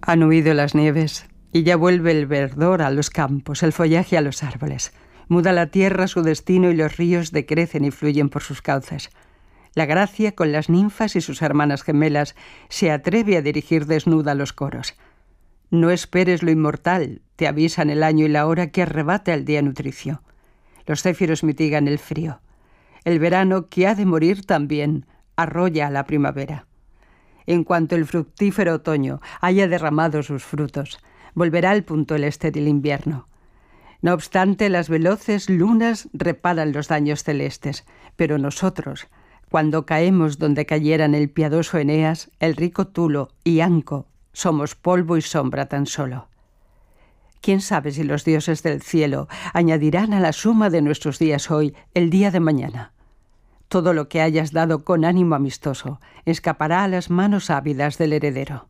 Han huido las nieves y ya vuelve el verdor a los campos, el follaje a los árboles. Muda la tierra su destino y los ríos decrecen y fluyen por sus cauces. La gracia, con las ninfas y sus hermanas gemelas, se atreve a dirigir desnuda los coros. No esperes lo inmortal, te avisan el año y la hora que arrebata el día nutricio. Los céfiros mitigan el frío. El verano, que ha de morir también, arrolla a la primavera. En cuanto el fructífero otoño haya derramado sus frutos, volverá al punto el estéril invierno. No obstante, las veloces lunas reparan los daños celestes, pero nosotros, cuando caemos donde cayeran el piadoso Eneas, el rico Tulo y Anco, somos polvo y sombra tan solo. ¿Quién sabe si los dioses del cielo añadirán a la suma de nuestros días hoy el día de mañana? Todo lo que hayas dado con ánimo amistoso escapará a las manos ávidas del heredero.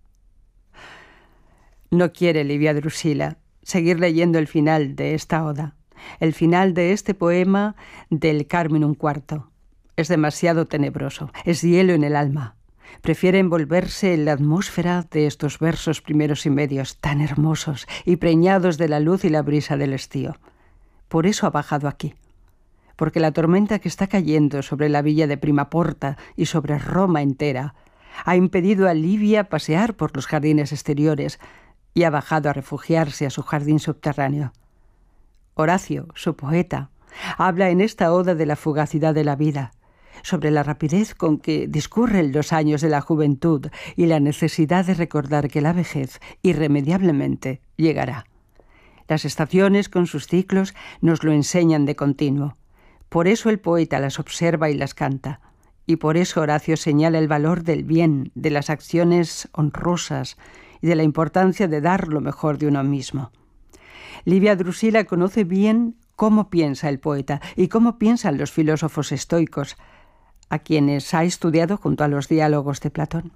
No quiere Livia Drusila seguir leyendo el final de esta oda, el final de este poema del Carmenum IV. Es demasiado tenebroso, es hielo en el alma. Prefiere envolverse en la atmósfera de estos versos primeros y medios tan hermosos y preñados de la luz y la brisa del estío. Por eso ha bajado aquí. Porque la tormenta que está cayendo sobre la villa de Primaporta y sobre Roma entera ha impedido a Livia pasear por los jardines exteriores y ha bajado a refugiarse a su jardín subterráneo. Horacio, su poeta, habla en esta oda de la fugacidad de la vida, sobre la rapidez con que discurren los años de la juventud y la necesidad de recordar que la vejez irremediablemente llegará. Las estaciones con sus ciclos nos lo enseñan de continuo. Por eso el poeta las observa y las canta, y por eso Horacio señala el valor del bien, de las acciones honrosas y de la importancia de dar lo mejor de uno mismo. Livia Drusila conoce bien cómo piensa el poeta y cómo piensan los filósofos estoicos, a quienes ha estudiado junto a los diálogos de Platón.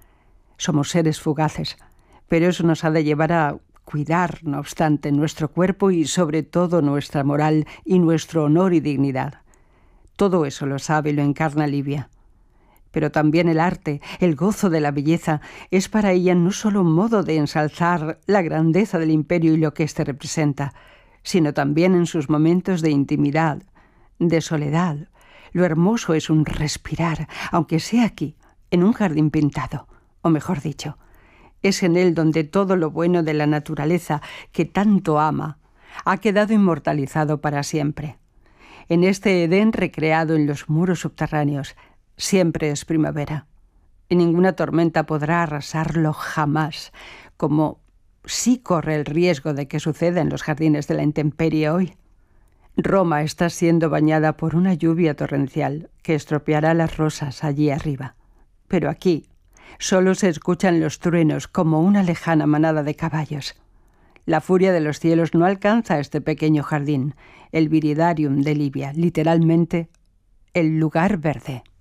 Somos seres fugaces, pero eso nos ha de llevar a cuidar, no obstante, nuestro cuerpo y sobre todo nuestra moral y nuestro honor y dignidad. Todo eso lo sabe y lo encarna Livia. Pero también el arte, el gozo de la belleza, es para ella no solo un modo de ensalzar la grandeza del imperio y lo que éste representa, sino también en sus momentos de intimidad, de soledad. Lo hermoso es un respirar, aunque sea aquí, en un jardín pintado, o mejor dicho, es en él donde todo lo bueno de la naturaleza que tanto ama ha quedado inmortalizado para siempre. En este Edén recreado en los muros subterráneos, siempre es primavera, y ninguna tormenta podrá arrasarlo jamás, como sí corre el riesgo de que suceda en los jardines de la intemperie hoy. Roma está siendo bañada por una lluvia torrencial que estropeará las rosas allí arriba. Pero aquí solo se escuchan los truenos como una lejana manada de caballos. La furia de los cielos no alcanza este pequeño jardín, el Viridarium de Livia, literalmente el lugar verde.